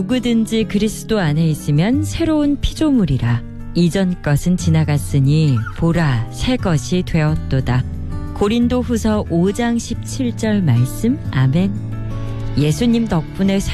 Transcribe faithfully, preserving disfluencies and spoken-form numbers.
누구든지 그리스도 안에 있으면 새로운 피조물이라. 이전 것은 지나갔으니 보라 새 것이 되었도다. 고린도후서 오 장 십칠 절 말씀. 아멘. 예수님 덕분에